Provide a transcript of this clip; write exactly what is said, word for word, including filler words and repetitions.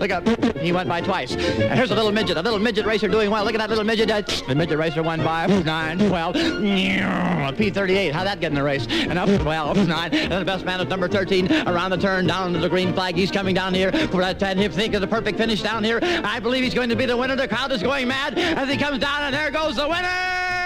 Look up. He went by twice. And here's a little midget, a little midget racer doing well. Look at that little midget. The midget racer went by nine, twelve, a P thirty-eight. How'd that get in the race? And up, well, nine. And the best man is number thirteen. Around the turn, down to the green flag. He's coming down here for that ten. He think of the perfect finish down here. I believe he's going to be the winner. The crowd is going mad as he comes down, and there goes the winner!